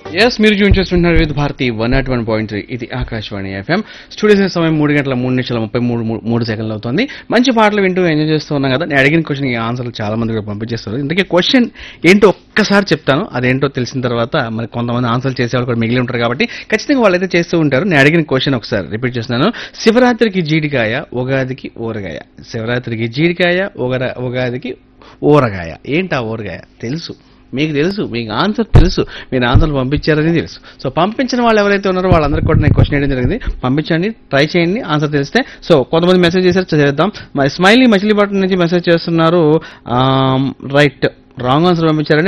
Yes మీరు tune చేస్తున్నారు with Bharati 101.3 ఇది ఆకాశవాణి ఎఫ్ఎం. స్టూడియో సమయం 3 గంటల 3 నిమిషాల 33 అవుతుంది. మంచి పాటలు వింటూ ఎంజాయ్ చేస్తూ ఉన్నాం కదా. నేను అడిగిన క్వశ్చన్ ఆన్సర్లు చాలా మంది కూడా పంపించేస్తారు. ఇందుకే క్వశ్చన్ ఏంటో ఒక్కసారి చెప్తాను. అదేంటో తెలిసిన తర్వాత మరి కొంతమంది ఆన్సర్ చేసేవాళ్ళు కూడా మిగిలి ఉంటారు కాబట్టి ఖచ్చితంగా వాళ్ళైతే చేస్తూ ఉంటారు. నేను అడిగిన క్వశ్చన్ ఒకసారి రిపీట్ చేస్తున్నాను. శివరాత్రికి జీడికాయ, ఉగాదికి ఊరగాయ. శివరాత్రికి జీడికాయ, ఉగాదికి ఊరగాయ. ఏంటా ఊరగాయ? తెలుసు, మీకు తెలుసు, మీకు ఆన్సర్ తెలుసు, మీరు ఆన్సర్లు పంపించారని తెలుసు. సో పంపించిన వాళ్ళు ఎవరైతే ఉన్నారో వాళ్ళందరికీ కూడా నేను క్వశ్చన్ వేయడం జరిగింది. పంపించండి, ట్రై చేయండి, ఆన్సర్ తెలిస్తే. సో కొంతమంది మెసేజ్ చేశారు, చేద్దాం. మరి స్మైలీ మచిలీపట్నం నుంచి మెసేజ్ చేస్తున్నారు. Right, wrong answer పంపించారని.